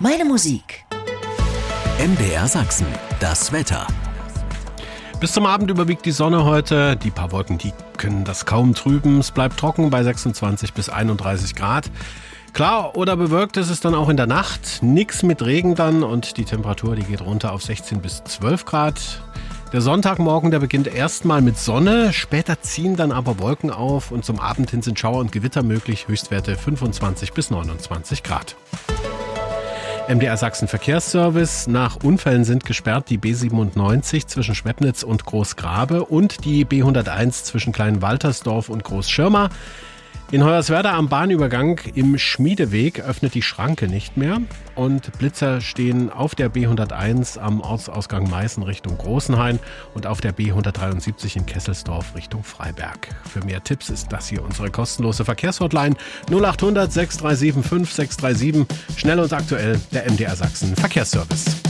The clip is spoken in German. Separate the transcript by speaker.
Speaker 1: Meine Musik.
Speaker 2: MDR Sachsen, das Wetter.
Speaker 3: Bis zum Abend überwiegt die Sonne heute. Die paar Wolken, die können das kaum trüben. Es bleibt trocken bei 26 bis 31 Grad. Klar oder bewölkt ist es dann auch in der Nacht. Nix mit Regen dann und die Temperatur, die geht runter auf 16 bis 12 Grad. Der Sonntagmorgen, der beginnt erstmal mit Sonne. Später ziehen dann aber Wolken auf und zum Abend hin sind Schauer und Gewitter möglich. Höchstwerte 25 bis 29 Grad. MDR Sachsen Verkehrsservice. Nach Unfällen sind gesperrt die B97 zwischen Schwebnitz und Großgrabe und die B101 zwischen Kleinwaltersdorf und Großschirma. In Hoyerswerda am Bahnübergang im Schmiedeweg öffnet die Schranke nicht mehr und Blitzer stehen auf der B101 am Ortsausgang Meißen Richtung Großenhain und auf der B173 in Kesselsdorf Richtung Freiberg. Für mehr Tipps ist das hier unsere kostenlose Verkehrshotline 0800 6375 637. Schnell und aktuell der MDR Sachsen Verkehrsservice.